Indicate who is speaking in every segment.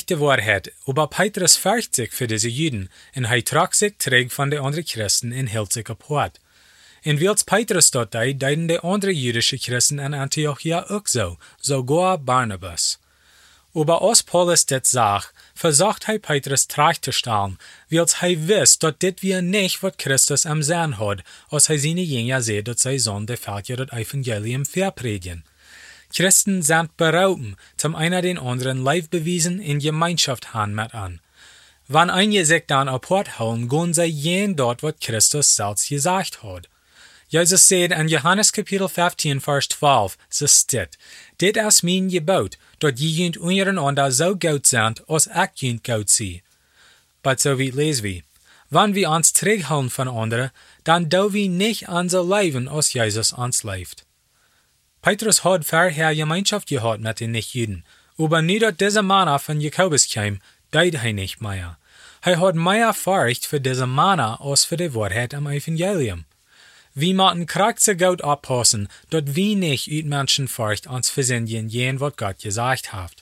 Speaker 1: predigt de Wahrheit, aber Petrus fürcht sich für diese Juden, und hij tragt sich terug von de andere Christen und hielt sich apart. En wils Petrus dat deed, deden de andere jüdische Christen in Antiochia ook zo, sogar Barnabas. Aber als Paulus dit zag, verzocht hij Petrus terug te stellen, wils hij wist dat dit weer niet wat Christus am zijn had, als hij zijn jünger zei dat zij zon de Völker het Evangelium verpredigen. Christen zijn berouwen, zum einer den anderen live bewiesen in Gemeinschaft han met an. Wann einige sich dann apart houden, gaan zij jen dort wat Christus selbst gesagt had. Jesus sagt in Johannes Kapitel 15, Vers 12, so steht, dit is mijn gebod, dat je junt ondereinander zo goed zijn, als ik junt goed zie. Maar zo wie lezen we. Wann wir uns terughouden von anderen, dann doen wir nicht unser Leben, als Jesus uns leeft. Petrus had vorher Gemeinschaft gehad mit den Nichtjuden, aber nu dat diese Manna von Jakobus kam, deed hij nicht mehr. Hij had mehr Furcht für diese Manna als für die Wahrheit am Evangelium. Wir müssen krachtse gut aufpassen, dat wir nicht uit Menschenfurcht uns versündigen, jen wat Gott gesagt hat.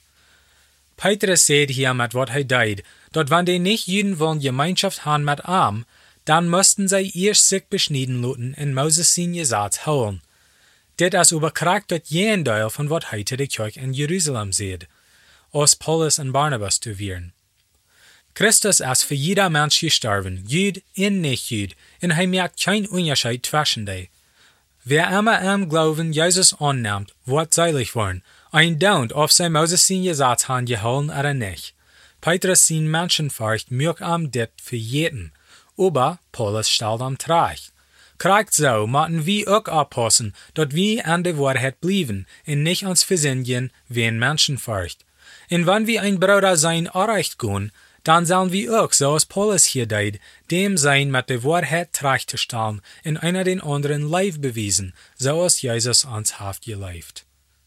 Speaker 1: Petrus sagt hier mit wat hij deed, dat wenn die Nichtjuden wollen Gemeinschaft haben mit ihm, dann müssten sie erst sich beschneiden lassen in Moses sein Gesetz holen. Dit is überkracht dat jen deel von wat hij te de kerk in Jerusalem sagt, als Paulus und Barnabas zu werden. Christus ist für jeder Mensch gestorben, Jud und nicht-Jud, und hij macht kein Unterschied zwischen die. Wer immer am Glauben Jesus annimmt, wird seilig worden, ein Daunt, ob sie Moses sein Gesetz haben gehalten oder nicht. Petrus sein Menschenfurcht mögt am dit für jeden, aber Paulus stellt am Trag. Kracht so müssen wir auch aufpassen, dass wir an der Wahrheit bleiben und nicht uns versündigen wegen Menschenfurcht. Und wenn wir ein Bruder sein erreicht gehen, dann sollen wir auch, so als Paulus hier deed, dem sein mit der Wahrheit Trag zu stellen und einer den anderen live bewiesen, so als Jesus uns haft gelebt.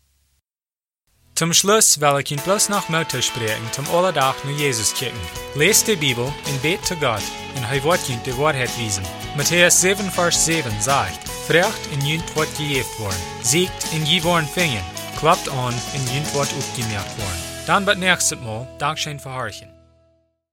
Speaker 1: Zum Schluss will ich Ihnen bloß noch Mut sprechen, zum Alltag nur Jesus kicken. Lest die Bibel und bet zu Gott, und er wird Ihnen die Wahrheit wiesen. Matthäus 7, Vers 7 sagt, Frecht und jünt wird gejeft worden, siegt und je worden fingen, klappt an und jünt wird aufgemerkt worden. Dann bis nächstes Mal, Dankeschön für Horchen.